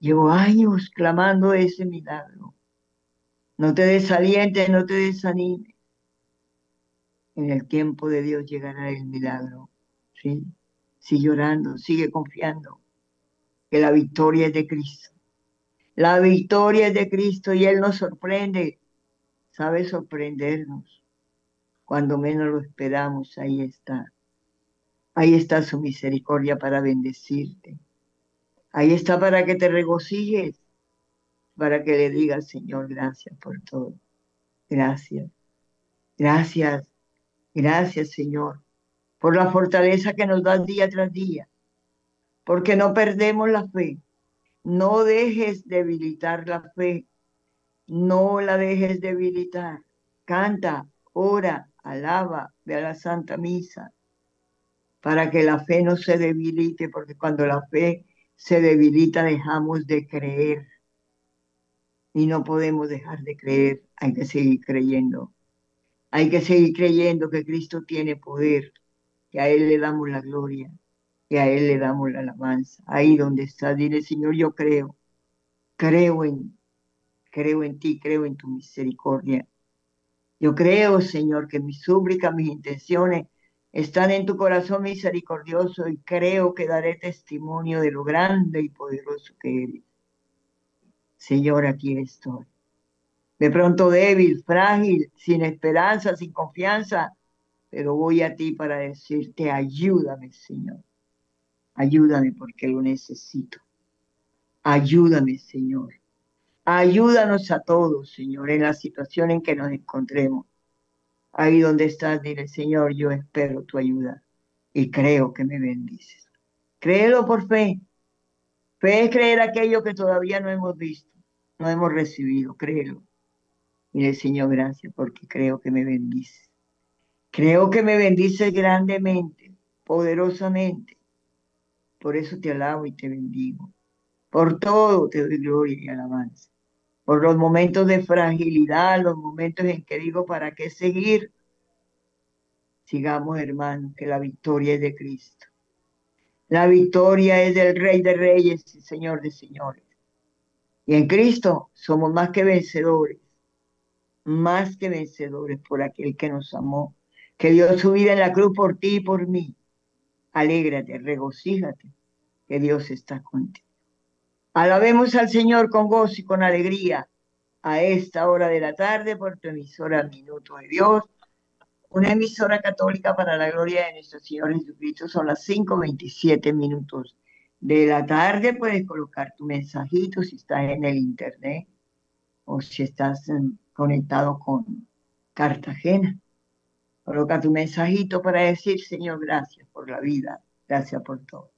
Llevo años clamando ese milagro. No te desalientes, no te desanimes. En el tiempo de Dios llegará el milagro. ¿Sí? Sigue orando, sigue confiando que la victoria es de Cristo. La victoria es de Cristo y Él nos sorprende. Sabe sorprendernos. Cuando menos lo esperamos, ahí está. Ahí está su misericordia para bendecirte. Ahí está para que te regocijes, para que le digas, Señor, gracias por todo. Gracias, gracias, gracias, Señor, por la fortaleza que nos das día tras día, porque no perdemos la fe. No dejes debilitar la fe, no la dejes debilitar. Canta, ora, alaba, ve a la Santa Misa, para que la fe no se debilite, porque cuando la fe se debilita dejamos de creer y no podemos dejar de creer, hay que seguir creyendo. Hay que seguir creyendo que Cristo tiene poder, que a Él le damos la gloria, que a Él le damos la alabanza. Ahí donde está, dile, Señor, yo creo creo en ti, creo en tu misericordia. Yo creo, Señor, que mis súplicas, mis intenciones están en tu corazón misericordioso y creo que daré testimonio de lo grande y poderoso que eres. Señor, aquí estoy. De pronto débil, frágil, sin esperanza, sin confianza, pero voy a ti para decirte, ayúdame, Señor. Ayúdame porque lo necesito. Ayúdame, Señor. Ayúdanos a todos, Señor, en la situación en que nos encontremos. Ahí donde estás, dile, Señor, yo espero tu ayuda y creo que me bendices. Créelo por fe. Fe es creer aquello que todavía no hemos visto, no hemos recibido. Créelo. Dile, Señor, gracias porque creo que me bendices. Creo que me bendices grandemente, poderosamente. Por eso te alabo y te bendigo. Por todo te doy gloria y alabanza. Por los momentos de fragilidad, los momentos en que digo, ¿para qué seguir? Sigamos, hermanos, que la victoria es de Cristo. La victoria es del Rey de Reyes y Señor de Señores. Y en Cristo somos más que vencedores por aquel que nos amó, que dio su vida en la cruz por ti y por mí. Alégrate, regocíjate, que Dios está contigo. Alabemos al Señor con gozo y con alegría a esta hora de la tarde por tu emisora Minuto de Dios, una emisora católica para la gloria de nuestro Señor Jesucristo. Son las 5:27 de la tarde. Puedes colocar tu mensajito si estás en el internet o si estás conectado con Cartagena. Coloca tu mensajito para decir, Señor, gracias por la vida, gracias por todo.